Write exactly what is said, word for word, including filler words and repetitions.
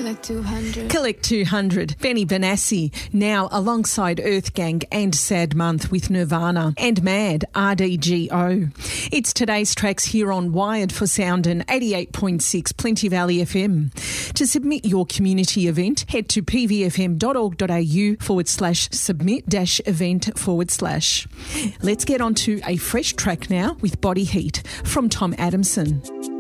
Collect two hundred. Collect two hundred. Benny Benassi, now alongside Earth Gang and Sad Month with Nirvana and Mad, R D G O. It's today's tracks here on Wired for Sound and eighty-eight point six Plenty Valley F M. To submit your community event, head to pvfm.org.au forward slash submit dash event forward slash. Let's get on to a fresh track now with Body Heat from Tom Adamson.